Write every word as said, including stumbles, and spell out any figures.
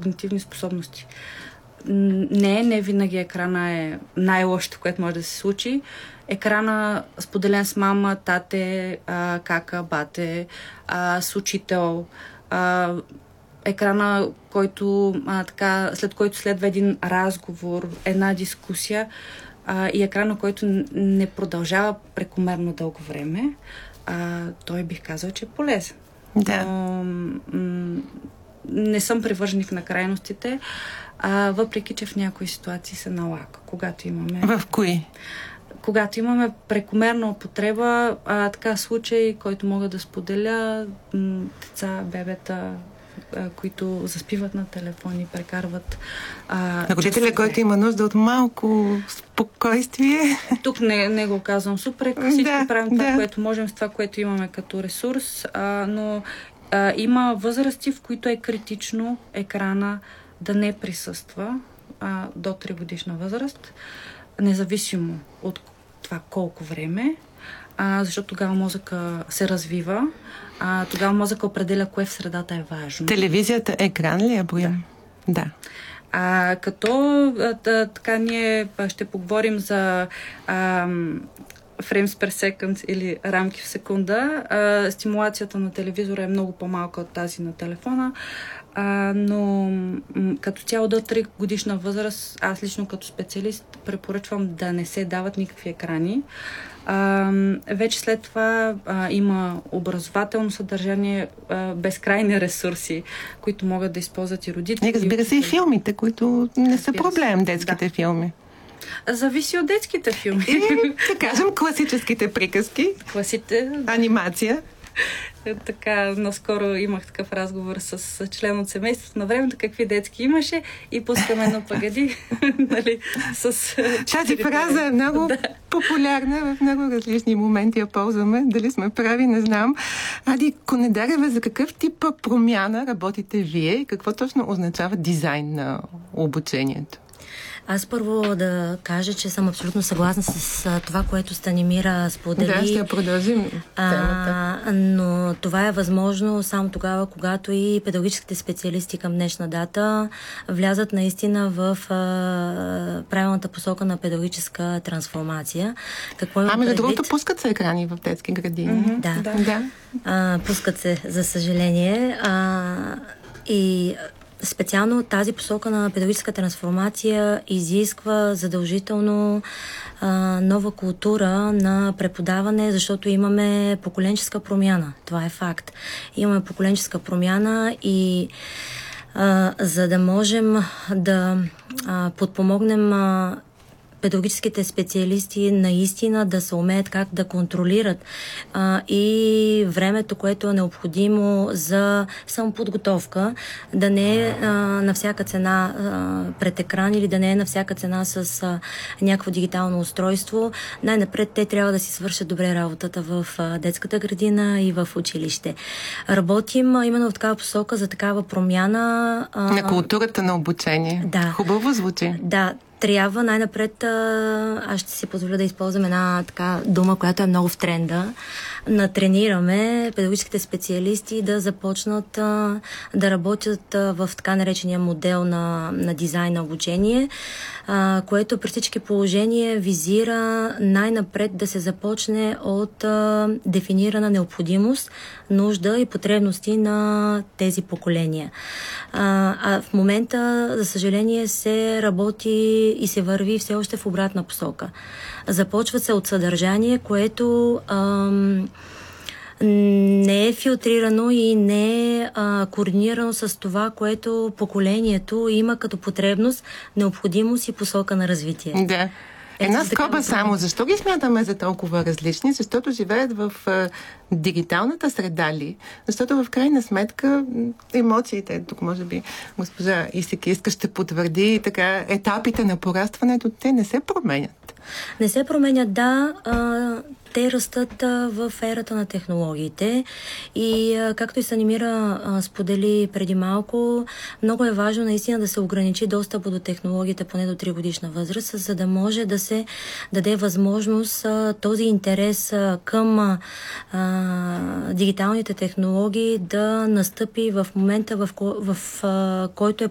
когнитивни способности. Не, не винаги екрана е най-лошото, което може да се случи. Екрана споделен с мама, тате, а, кака, бате, а, с учител, а, екрана, който, а, така, след който следва един разговор, една дискусия, а, и екрана, който не продължава прекомерно дълго време, а, той бих казал, че е полезен. Да. Но, м- не съм привърженик на крайностите, а, въпреки че в някои ситуации се налага. Когато имаме... В кои? Когато имаме прекомерна употреба, а, така случай, който мога да споделя, м- деца, бебета, а, които заспиват на телефони, прекарват... На родителя, който има нужда от малко спокойствие. Тук не, не го казвам супер. Всички да, правим това, да. което можем с това, което имаме като ресурс, а, но а, има възрасти, в които е критично екрана да не присъства а, до три годишна възраст, независимо от това колко време, а, защото тогава мозъка се развива, а, тогава мозъка определя кое в средата е важно. Телевизията екран ли я броим? Да. да. А, като а, да, така ние ще поговорим за а, frames per second или рамки в секунда. А, стимулацията на телевизора е много по-малка от тази на телефона, а, но м- като цяло до три годишна възраст, аз лично като специалист препоръчвам да не се дават никакви екрани. А, вече след това а, има образователно съдържание, а, безкрайни ресурси, които могат да използват и родители. Не, разбира се и филмите, които не са разбира проблем, се. детските Да. филми. Зависи от детските филми. И, да кажем, класическите приказки. Класите. Анимация. Така, наскоро имах такъв разговор с член от семейството на времето, какви детски имаше и пускаме едно пагади, нали, с... Тази фраза е много да. популярна, в много различни моменти я ползваме. Дали сме прави, не знам. Ади Конедарева, за какъв тип промяна работите вие и какво точно означава дизайн на обучението? Аз първо да кажа, че съм абсолютно съгласна с а, това, което Станимира сподели. Да, ще продължим темата. А, но това е възможно само тогава, когато и педагогическите специалисти към днешна дата влязат наистина в а, правилната посока на педагогическа трансформация. Какво а, между другото, пускат се екрани в детски градини. Mm-hmm, да. да. да. А, пускат се, за съжаление. А, и специално тази посока на педагогическа трансформация изисква задължително а, нова култура на преподаване, защото имаме поколенческа промяна. Това е факт. Имаме поколенческа промяна и а, за да можем да а, подпомогнем а, педагогическите специалисти наистина да се умеят как да контролират а, и времето, което е необходимо за самоподготовка, да не е а, на всяка цена а, пред екран или да не е на всяка цена с а, някакво дигитално устройство. Най-напред те трябва да си свършат добре работата в а, детската градина и в училище. Работим а, именно в такава посока за такава промяна. А, на културата на обучение. Да. Хубаво звучи. Да. Трябва най-напред, аз ще си позволя да използвам една така дума, която е много в тренда. Натренираме педагогическите специалисти да започнат а, да работят а, в така наречения модел на, на дизайн на обучение, а, което при всички положения визира най-напред да се започне от а, дефинирана необходимост, нужда и потребности на тези поколения. А, а в момента, за съжаление, се работи и се върви все още в обратна посока. Започва се от съдържание, което ам, не е филтрирано и не е а, координирано с това, което поколението има като потребност, необходимост и посока на развитие. Да. Една скоба само. Защо ги смятаме за толкова различни? Защото живеят в а, дигиталната среда ли? Защото в крайна сметка емоциите, тук може би госпожа Исики иска ще потвърди, така етапите на порастването, те не се променят. Не се променят, да. А, те растат а, в ерата на технологиите и а, както и Станимира а, сподели преди малко, много е важно наистина да се ограничи достъпа до технологиите поне до три годишна възраст, за да може да се даде възможност а, този интерес а, към а, а, дигиталните технологии да настъпи в момента, в, ко- в а, който е